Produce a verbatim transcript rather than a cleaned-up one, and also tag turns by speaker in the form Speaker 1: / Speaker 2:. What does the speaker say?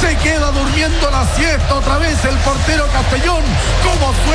Speaker 1: Se queda durmiendo la siesta otra vez el portero Castellón. ¿Cómo fue